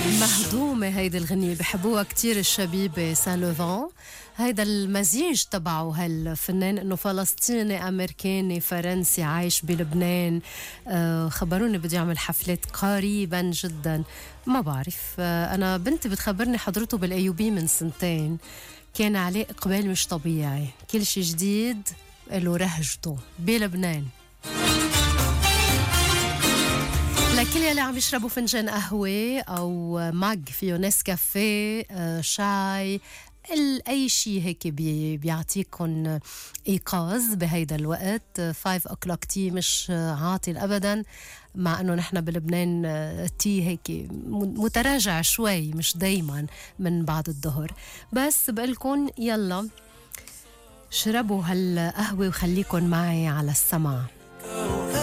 مهضومة هيدي الغنية، بحبوها كتير الشبيبة سان لوفان. هيدا المزيج تبعه هالفنان انه فلسطيني امريكاني فرنسي عايش بلبنان. خبروني بده يعمل حفلات قريبا جدا، ما بعرف. انا بنتي بتخبرني حضرته بالايوبي من سنتين، كان عليه اقبال مش طبيعي، كل شي جديد له رهجته بلبنان. لكل يلي عم يشربوا فنجان قهوة أو ماج فيه نسكافيه، شاي، أي شيء هيك بيعطيكم إيقاظ بهيدا الوقت. 5 o'clock تي مش عاطل أبدا، مع أنه نحن بلبنان تي هيك متراجع شوي، مش دايما من بعد الظهر. بس بقلكن يلا شربوا هالقهوة وخليكن معي على السماع.